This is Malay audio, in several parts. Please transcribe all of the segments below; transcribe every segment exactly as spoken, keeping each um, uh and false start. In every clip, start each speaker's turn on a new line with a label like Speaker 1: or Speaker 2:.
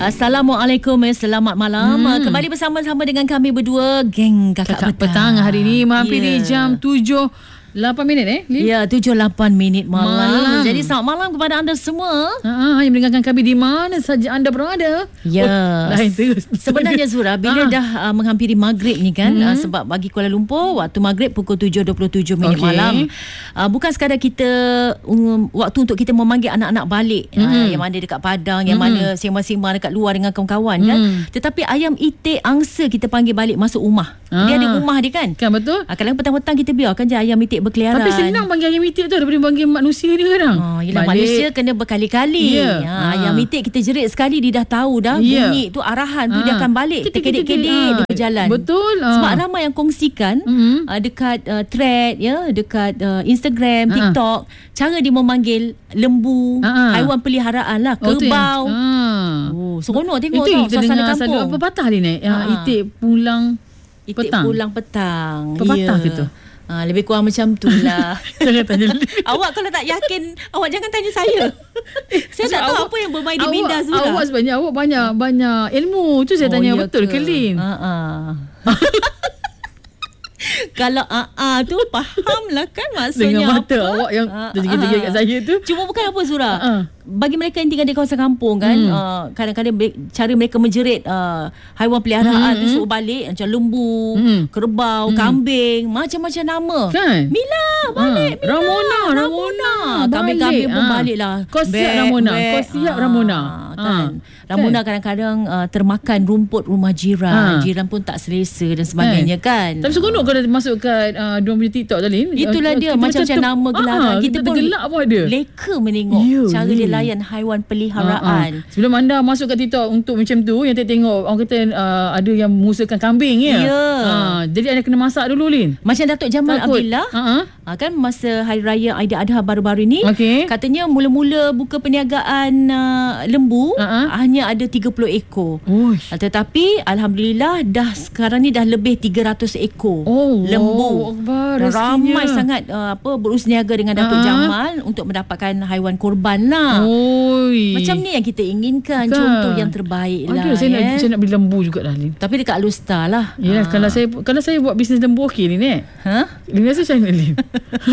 Speaker 1: Assalamualaikum, selamat malam. hmm. Kembali bersama-sama dengan kami berdua, geng Kakak,
Speaker 2: Kakak
Speaker 1: Petang.
Speaker 2: Petang hari ini menghampiri
Speaker 1: yeah.
Speaker 2: jam tujuh lapan minit eh Lin?
Speaker 1: Ya, tujuh lapan minit malam.
Speaker 2: malam
Speaker 1: Jadi selamat malam kepada anda semua.
Speaker 2: Ha, yang mendengarkan kami di mana saja anda berada.
Speaker 1: Ya,
Speaker 2: oh, lain terus.
Speaker 1: Sebenarnya Zura, bila
Speaker 2: ha.
Speaker 1: dah uh, menghampiri maghrib ni kan, hmm. uh, sebab bagi Kuala Lumpur waktu maghrib pukul tujuh dua puluh tujuh minit okay. malam. Uh, bukan sekadar kita um, waktu untuk kita memanggil anak-anak balik, hmm. uh, yang mana dekat Padang, yang hmm. mana sembang-sembang dekat luar dengan kawan-kawan hmm. kan. Tetapi ayam itik angsa kita panggil balik masuk rumah. Ha. Dia ada rumah dia kan.
Speaker 2: Kan betul.
Speaker 1: Uh, kalau petang-petang kita biarkan je ayam itik berkeliaran.
Speaker 2: Tapi senang panggil ayam itik tu daripada panggil manusia dia kadang.
Speaker 1: Oh, yelah, manusia kena berkali-kali.
Speaker 2: Yeah.
Speaker 1: Ha,
Speaker 2: Ha.
Speaker 1: Ayam itik kita jerit sekali dia dah tahu dah
Speaker 2: Yeah.
Speaker 1: bunyi tu arahan tu
Speaker 2: Ha.
Speaker 1: dia akan balik. Terkedek-kedek
Speaker 2: Ha.
Speaker 1: dia berjalan.
Speaker 2: Betul. Ha.
Speaker 1: Sebab ramai yang kongsikan
Speaker 2: Mm-hmm.
Speaker 1: uh, dekat uh, thread ya, dekat uh, Instagram,
Speaker 2: Ha.
Speaker 1: TikTok, cara dia memanggil lembu,
Speaker 2: Ha.
Speaker 1: haiwan peliharaan lah,
Speaker 2: Oh, tu
Speaker 1: kerbau.
Speaker 2: yang- ha.
Speaker 1: Oh, seronok tengok
Speaker 2: Itu
Speaker 1: tau
Speaker 2: kita
Speaker 1: suasana
Speaker 2: dengar
Speaker 1: kampung.
Speaker 2: selalu apa patah dia ni? Ha.
Speaker 1: Ha.
Speaker 2: Itik pulang
Speaker 1: Itik
Speaker 2: petang.
Speaker 1: pulang petang.
Speaker 2: Apa patah
Speaker 1: Ya.
Speaker 2: ke tu?
Speaker 1: Ha, lebih kurang macam tu lah.
Speaker 2: Jangan tanya Lin.
Speaker 1: Awak kalau tak yakin, awak jangan tanya saya. Saya tak tahu
Speaker 2: awak-
Speaker 1: apa yang bermain di minda
Speaker 2: awak,
Speaker 1: Zura.
Speaker 2: awak sebenarnya awak banyak banyak ilmu tu saya
Speaker 1: Oh,
Speaker 2: tanya
Speaker 1: ya
Speaker 2: betul
Speaker 1: ke?
Speaker 2: ke Lin?
Speaker 1: Uh-uh. Kalau a-a tu fahamlah kan maksudnya
Speaker 2: Dengan mata
Speaker 1: apa?
Speaker 2: awak yang
Speaker 1: Ah,
Speaker 2: terjegi-jegi
Speaker 1: ah.
Speaker 2: kat saya tu.
Speaker 1: Cuma bukan apa Zura.
Speaker 2: Ah.
Speaker 1: Bagi mereka yang tinggal di kawasan kampung kan,
Speaker 2: Hmm.
Speaker 1: uh, kadang-kadang be- cara mereka menjerit uh, haiwan peliharaan
Speaker 2: Hmm.
Speaker 1: tu suruh balik macam lembu,
Speaker 2: Hmm.
Speaker 1: kerbau,
Speaker 2: Hmm.
Speaker 1: kambing, macam-macam nama.
Speaker 2: Kan?
Speaker 1: Mila balik,
Speaker 2: Ah.
Speaker 1: Mila.
Speaker 2: Ramona, Ramona,
Speaker 1: Kambing-kambing
Speaker 2: balik.
Speaker 1: pun
Speaker 2: Ah.
Speaker 1: balik lah.
Speaker 2: Kau siap,
Speaker 1: Bek,
Speaker 2: Ramona.
Speaker 1: bek.
Speaker 2: Kau siap,
Speaker 1: Ah,
Speaker 2: Ramona.
Speaker 1: Kan?
Speaker 2: Ah.
Speaker 1: Ramona
Speaker 2: Kan?
Speaker 1: kadang-kadang uh, termakan rumput rumah jiran.
Speaker 2: Ah.
Speaker 1: Jiran pun tak selesa dan sebagainya kan.
Speaker 2: Tapi seronok kau dah masuk kat uh, diorang punya TikTok tu Lin.
Speaker 1: Itulah
Speaker 2: Uh,
Speaker 1: dia
Speaker 2: kita
Speaker 1: macam-macam
Speaker 2: ter-
Speaker 1: nama gelaran.
Speaker 2: Ah,
Speaker 1: kita,
Speaker 2: kita
Speaker 1: pun
Speaker 2: tergelak pun ada.
Speaker 1: leka menengok
Speaker 2: Ya,
Speaker 1: cara
Speaker 2: ya.
Speaker 1: dia layan haiwan peliharaan.
Speaker 2: Ah, ah. Sebelum anda masuk kat TikTok untuk macam tu, yang tengok orang kata uh, ada yang mengusahakan kambing ya.
Speaker 1: Ya.
Speaker 2: Ah, jadi anda kena masak dulu Lin.
Speaker 1: Macam Datuk Jamal
Speaker 2: Takut.
Speaker 1: Abdillah
Speaker 2: Ah,
Speaker 1: uh, kan masa Hari Raya Aidiladha baru-baru ni,
Speaker 2: Okey.
Speaker 1: katanya mula-mula buka perniagaan uh, lembu
Speaker 2: Ah, ah.
Speaker 1: hanya ada tiga puluh ekor.
Speaker 2: Oh.
Speaker 1: Uh, tetapi Alhamdulillah dah sekarang ni dah lebih tiga ratus ekor
Speaker 2: Oh,
Speaker 1: lembu.
Speaker 2: Akbar,
Speaker 1: Dan
Speaker 2: rezekinya.
Speaker 1: ramai sangat uh, apa berusniaga dengan Datuk
Speaker 2: Ah.
Speaker 1: Jamal untuk mendapatkan haiwan korban lah.
Speaker 2: Oi.
Speaker 1: Macam ni yang kita inginkan,
Speaker 2: Kan?
Speaker 1: contoh yang terbaik lah.
Speaker 2: Aduh, saya nak
Speaker 1: eh.
Speaker 2: saya nak beli lembu juga dah Lin.
Speaker 1: Tapi dekat Alustar lah.
Speaker 2: Ya,
Speaker 1: Ah.
Speaker 2: kalau saya kalau saya buat bisnes lembu okey Lin eh.
Speaker 1: Ha?
Speaker 2: Lin rasa macam mana Lin?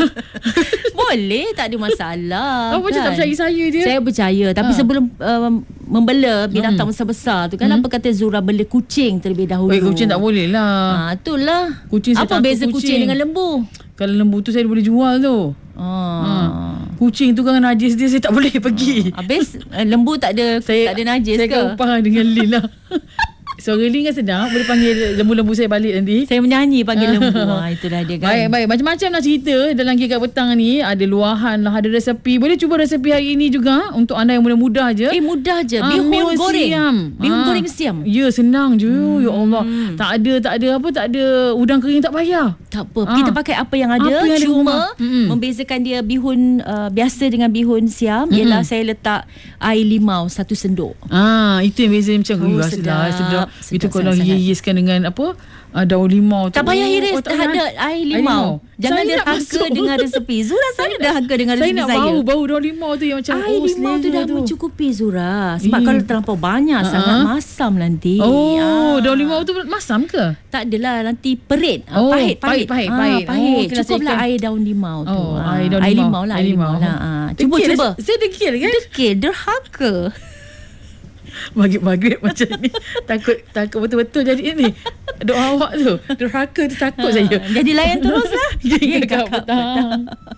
Speaker 1: Boleh, tak ada masalah.
Speaker 2: Awak macam tak percaya saya dia.
Speaker 1: Saya percaya. Tapi
Speaker 2: Ha.
Speaker 1: sebelum um, membela binatang
Speaker 2: Hmm.
Speaker 1: besar-besar tu kan,
Speaker 2: Hmm.
Speaker 1: apa kata Zura bela kucing terlebih dahulu.
Speaker 2: Oi, kucing tak boleh lah.
Speaker 1: Ha, itulah.
Speaker 2: Kucing saya
Speaker 1: apa
Speaker 2: takut
Speaker 1: beza kucing.
Speaker 2: kucing
Speaker 1: dengan lembu?
Speaker 2: Kalau lembu tu saya boleh jual tu.
Speaker 1: Oh.
Speaker 2: Ha. Kucing tu kan najis dia, saya tak boleh pergi.
Speaker 1: Habis eh, lembu tak ada
Speaker 2: Saya
Speaker 1: tak ada najis
Speaker 2: saya
Speaker 1: ke?
Speaker 2: Saya upah dengan Lin lah. Suara Lin kan sedap. Boleh panggil lembu-lembu saya balik nanti.
Speaker 1: Saya menyanyi panggil lembu. Ha, itulah dia kan.
Speaker 2: Baik, baik. Macam-macam lah cerita dalam Kakak Petang ni. Ada luahan lah, ada resepi. Boleh cuba resepi hari ini juga untuk anda yang mudah-mudah je.
Speaker 1: Eh mudah je.
Speaker 2: Ah,
Speaker 1: Bihun
Speaker 2: mi
Speaker 1: goreng.
Speaker 2: siam.
Speaker 1: Bihun
Speaker 2: Ah.
Speaker 1: goreng siam.
Speaker 2: Ya, senang je.
Speaker 1: Hmm.
Speaker 2: Ya Allah. Tak ada, tak ada apa, tak ada udang kering tak payah.
Speaker 1: Tak apa.
Speaker 2: Ah.
Speaker 1: Kita pakai apa yang ada.
Speaker 2: Apa yang ada
Speaker 1: cuma
Speaker 2: rumah. Mm-mm.
Speaker 1: membezakan dia bihun uh, biasa dengan bihun siam
Speaker 2: Mm-mm.
Speaker 1: ialah saya letak air limau satu sendok.
Speaker 2: Ah, itu yang beza macam
Speaker 1: Oh,
Speaker 2: oh,
Speaker 1: sedap.
Speaker 2: sedap, sedap.
Speaker 1: Sedap
Speaker 2: Itu kalau
Speaker 1: sangat-sangat.
Speaker 2: hiaskan dengan apa? Uh, daun limau tu.
Speaker 1: Tak payah hiris
Speaker 2: Oh, tak
Speaker 1: terhadap
Speaker 2: payah.
Speaker 1: air limau. Jangan
Speaker 2: Saya nak
Speaker 1: derhaka
Speaker 2: masuk.
Speaker 1: dengan resepi. Zura saya derhaka dengan
Speaker 2: Saya
Speaker 1: resepi
Speaker 2: nak
Speaker 1: saya.
Speaker 2: bau bau daun limau tu yang macam
Speaker 1: Air
Speaker 2: oh,
Speaker 1: limau tu
Speaker 2: selera
Speaker 1: dah mencukupi Zura. Sebab
Speaker 2: Eh.
Speaker 1: kalau terlampau banyak
Speaker 2: Uh-uh.
Speaker 1: sangat masam nanti.
Speaker 2: Oh,
Speaker 1: Ah.
Speaker 2: daun limau tu masam ke?
Speaker 1: Tak adalah, nanti perit. Ah,
Speaker 2: Oh,
Speaker 1: pahit, pahit.
Speaker 2: pahit, pahit,
Speaker 1: Ah,
Speaker 2: pahit.
Speaker 1: pahit.
Speaker 2: Oh, kena
Speaker 1: Cukuplah
Speaker 2: saikan.
Speaker 1: air daun limau tu.
Speaker 2: Oh,
Speaker 1: Ah,
Speaker 2: air daun
Speaker 1: air
Speaker 2: limau.
Speaker 1: limau lah, air
Speaker 2: Air
Speaker 1: limau
Speaker 2: limau.
Speaker 1: lah. Ah, Cuba,
Speaker 2: Degil,
Speaker 1: cuba.
Speaker 2: Saya degil kan?
Speaker 1: Dekil, derhaka.
Speaker 2: Maghrib-maghrib macam ni. Takut takut betul-betul jadi ni. Doa awak tu. Derhaka tu takut saya.
Speaker 1: Jadi layan terus lah.
Speaker 2: Geng
Speaker 1: Geng
Speaker 2: Kakak
Speaker 1: Kakak
Speaker 2: Petang.
Speaker 1: Petang.